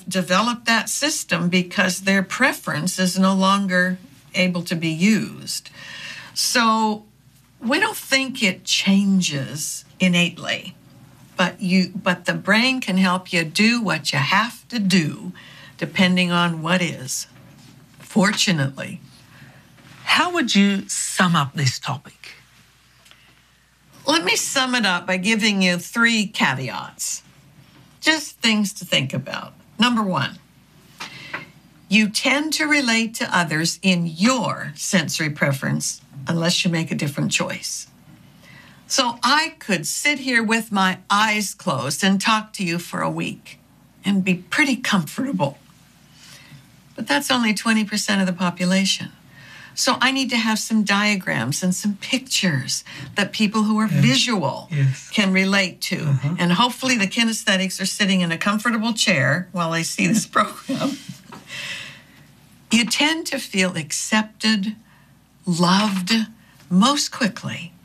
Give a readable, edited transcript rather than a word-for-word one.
develop that system because their preference is no longer able to be used. So we don't think it changes innately, but the brain can help you do what you have to do depending on what is, fortunately. How would you sum up this topic? Let me sum it up by giving you 3 caveats. Just things to think about. Number 1, you tend to relate to others in your sensory preference unless you make a different choice. So I could sit here with my eyes closed and talk to you for a week and be pretty comfortable. But that's only 20% of the population. So I need to have some diagrams and some pictures that people who are visual can relate to. And hopefully the kinesthetics are sitting in a comfortable chair while they see this program. You tend to feel accepted, loved most quickly